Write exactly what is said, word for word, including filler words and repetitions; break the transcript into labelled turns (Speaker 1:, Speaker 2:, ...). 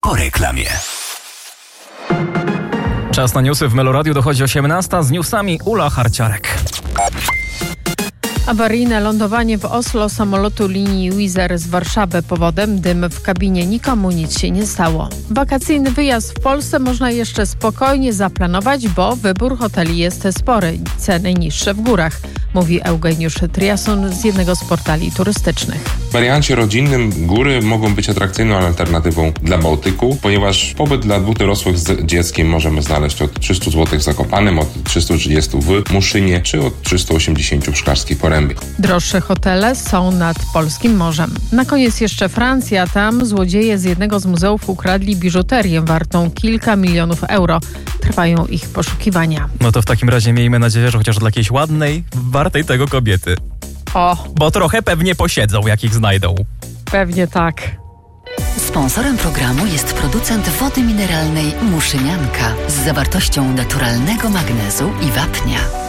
Speaker 1: po reklamie.
Speaker 2: Czas na newsy w Meloradiu, dochodzi osiemnasta. Z newsami Ula Harciarek.
Speaker 3: Awaryjne lądowanie w Oslo samolotu linii Wizz Air z Warszawy. Powodem dym w kabinie, nikomu nic się nie stało. Wakacyjny wyjazd w Polsce można jeszcze spokojnie zaplanować, bo wybór hoteli jest spory, ceny niższe w górach, mówi Eugeniusz Triason z jednego z portali turystycznych.
Speaker 4: W wariancie rodzinnym góry mogą być atrakcyjną alternatywą dla Bałtyku, ponieważ pobyt dla dwóch dorosłych z dzieckiem możemy znaleźć od trzysta złotych w Zakopanem, od trzysta trzydzieści w Muszynie, czy od trzysta osiemdziesiąt w Szklarskiej Porębie.
Speaker 3: Droższe hotele są nad polskim morzem. Na koniec jeszcze Francja. Tam złodzieje z jednego z muzeów ukradli biżuterię wartą kilka milionów euro. Trwają ich poszukiwania.
Speaker 2: No to w takim razie miejmy nadzieję, że chociaż dla jakiejś ładnej, wartej tego kobiety.
Speaker 3: O,
Speaker 2: Bo trochę pewnie posiedzą, jak ich znajdą.
Speaker 3: pewnie tak.
Speaker 5: Sponsorem programu jest producent wody mineralnej Muszynianka z zawartością naturalnego magnezu i wapnia.